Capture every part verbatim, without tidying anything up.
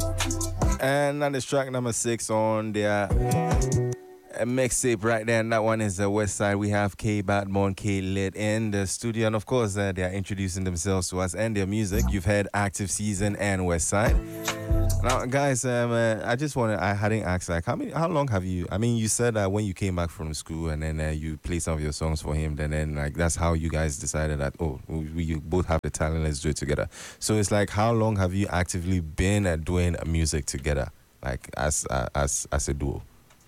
And that is track number six on their uh, mixtape right there. And that one is the West Side. We have K Badmon, K Lit in the studio. And of course, uh, they are introducing themselves to us and their music. You've heard Active Season and West Side. Now, guys, um, uh, I just want to, I hadn't asked, like, how many, how long have you, I mean, you said that when you came back from school and then uh, you played some of your songs for him, then, then, like, that's how you guys decided that, oh, we, we both have the talent, let's do it together. So it's like, how long have you actively been uh, doing uh, music together, like, as, uh, as, as a duo?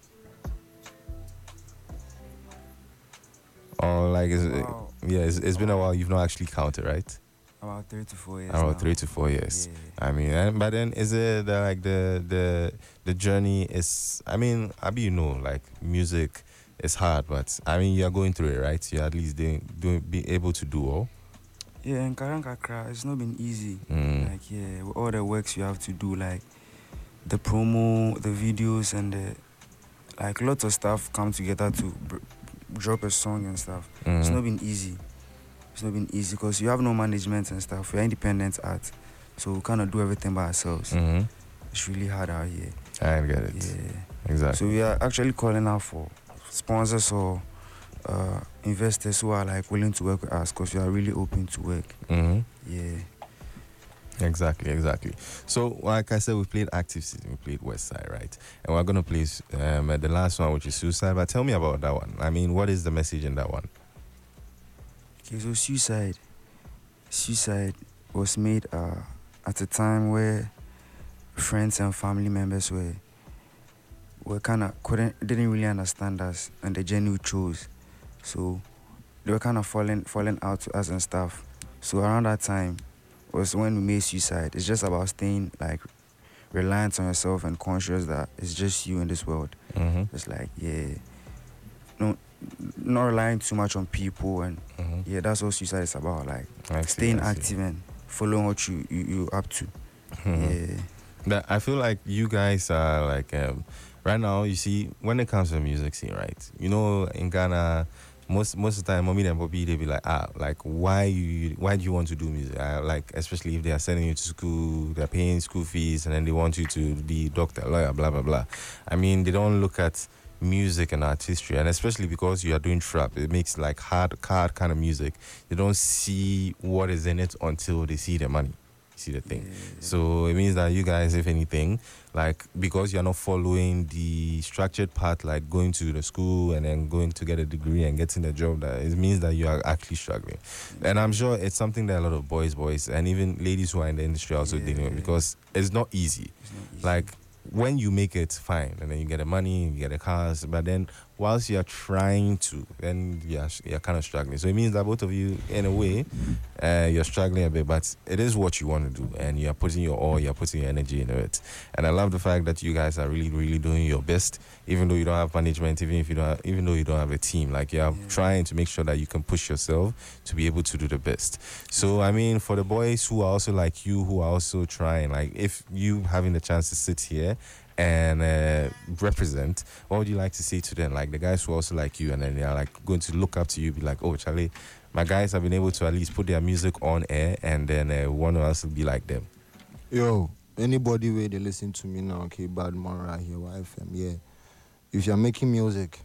Or, like, is it, Wow. yeah, it's, it's been a while, you've not actually counted, right? About three to four years. About now. three to four years. Yeah. I mean, and, but then is it uh, like the the the journey is? I mean, I mean, you know, like music is hard, but I mean, you are going through it, right? You're at least doing, doing be able to do all. Yeah, in Karankakra, it's not been easy. Mm. Like, yeah, with all the works you have to do, like the promo, the videos, and the like, lots of stuff come together to br- drop a song and stuff. Mm. It's not been easy. It's not been easy because you have no management and stuff. We're independent art, so we cannot do everything by ourselves. Mm-hmm. It's really hard out here. I get it. Yeah. Exactly. So we are actually calling out for sponsors or uh, investors who are like willing to work with us because we are really open to work. Mm-hmm. Yeah. Exactly, exactly. So, like I said, we played Active Season, we played West Side, right? And we're gonna play um, the last one, which is Suicide. But tell me about that one. I mean, what is the message in that one? Okay, so Suicide. Suicide was made uh, at a time where friends and family members were were kind of couldn't didn't really understand us and the journey we chose. So they were kind of falling falling out to us and stuff. So around that time was when we made Suicide. It's just about staying like reliant on yourself and conscious that it's just you in this world. Mm-hmm. It's like, yeah, no, not relying too much on people, and Mm-hmm. yeah, that's what Suicide is about. Like I see, staying I see. active and following what you you you up to. Mhm. Yeah. That I feel like you guys are like um, right now. You see, when it comes to the music scene, right? You know, in Ghana, most most of the time, mommy and Bobby they be like, ah, like why you why do you want to do music? Uh, like especially if they are sending you to school, they're paying school fees, and then they want you to be doctor, lawyer, blah blah blah. I mean, they don't look at music and artistry, and especially because you are doing trap, it makes like hard hard kind of music. They don't see what is in it until they see the money. See the thing. Yeah. So it means that you guys, if anything, like because you're not following the structured path, like going to the school and then going to get a degree and getting a job, that it means that you are actually struggling. And I'm sure it's something that a lot of boys, boys, and even ladies who are in the industry are also Yeah. dealing with, because it's not easy. It's not easy. Like when you make it, fine, and then you get the money, you get the cars, but then whilst you're trying to, then you're, you're kind of struggling. So it means that both of you, in a way, uh, you're struggling a bit, but it is what you want to do, and you're putting your all, you're putting your energy into it. And I love the fact that you guys are really, really doing your best, even though you don't have management, even if you don't, have, even though you don't have a team. Like you're Yeah. trying to make sure that you can push yourself to be able to do the best. So I mean, for the boys who are also like you, who are also trying, like if you having the chance to sit here and uh, represent, what would you like to say to them? Like the guys who are also like you, and then they are like going to look up to you, be like, oh Charlie, my guys have been able to at least put their music on air, and then uh, one of us will be like them. Yo, anybody where they listen to me now, okay, bad man right here, Y F M, yeah. If you're making music,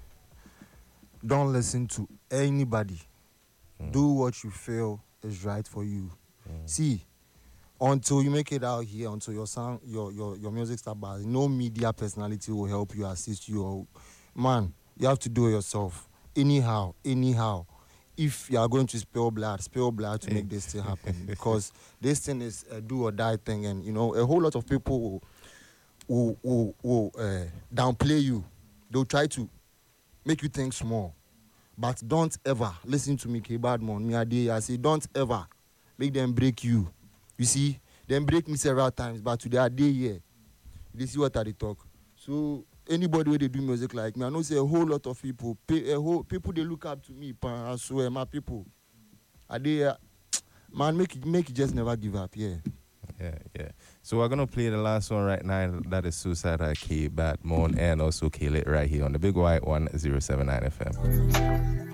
don't listen to anybody. Mm. Do what you feel is right for you. Mm. See, until you make it out here, until your sound, your your your music start buzzing, no media personality will help you, assist you. Or, man, you have to do it yourself. Anyhow, anyhow. If you are going to spill blood, spill blood to make this thing happen, because this thing is a do or die thing, and you know a whole lot of people will will, will, will uh, downplay you. They'll try to make you think small, but don't ever listen to me, K Badmon. Me, I dey- I say, don't ever make them break you. You see, them break me several times, but today I dey here. They see what I dey talk. So anybody where they do music like me, I know say a whole lot of people, pay, a whole people they look up to me. Pa, I swear, my people. I dey here. Man, make it, make it just never give up. Yeah. Yeah, yeah. So we're gonna play the last one right now. That is Suicide by K Badmon and also K Lit right here on the Big White one zero seven nine F M.